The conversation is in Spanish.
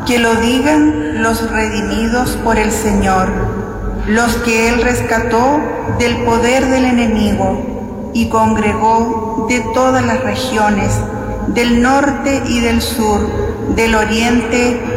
Que lo digan los redimidos por el Señor, los que Él rescató del poder del enemigo y congregó de todas las regiones, del norte y del sur, del oriente